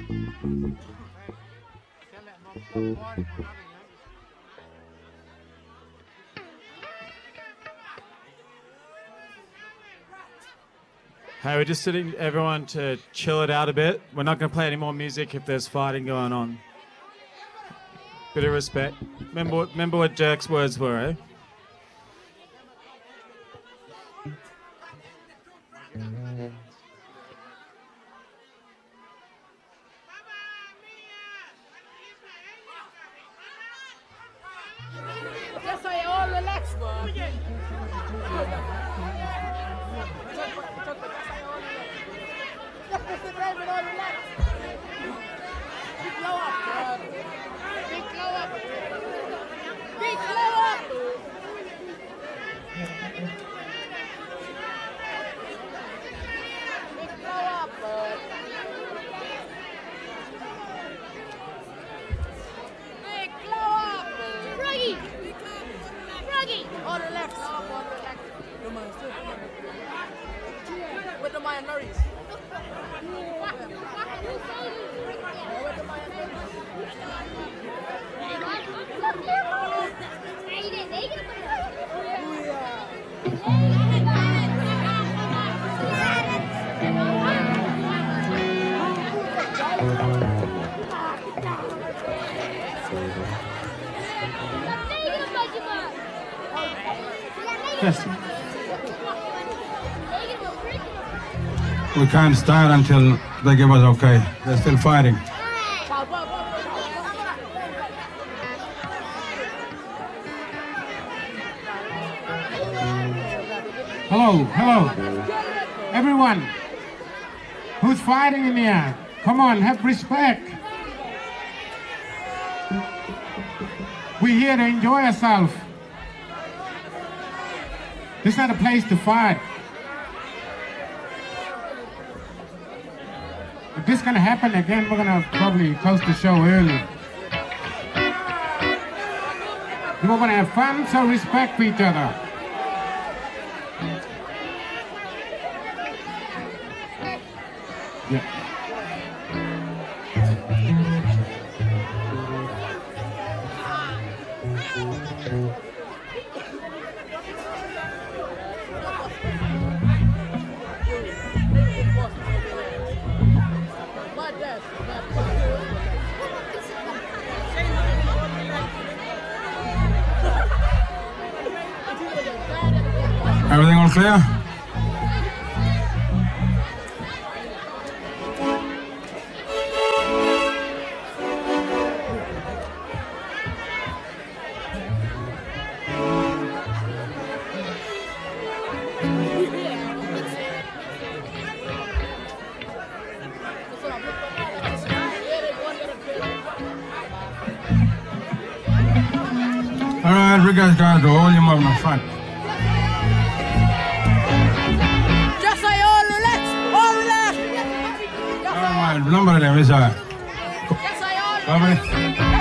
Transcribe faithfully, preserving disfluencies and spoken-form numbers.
Hey, we're just sitting everyone to chill it out a bit. We're not going to play any more music if there's fighting going on. Bit of respect. Remember, remember what Jerk's words were, eh? Just say all relax, bro. Big glow up, bro. Big glow up. Big glow up. Big glow up, bro. Big glow up. Froggy. Froggy. All relax. All relax. With the minorities. Yes. We can't start until they give us okay. They're still fighting. Hello, hello. Everyone who's fighting in here, come on, have respect. We're here to enjoy ourselves. This is not a place to fight. If this is gonna happen again, we're gonna probably close the show early. We're gonna have fun, so respect for each other. Yeah. Everything all clear? All right, we guys got to hold him up in the front. Number of them is a.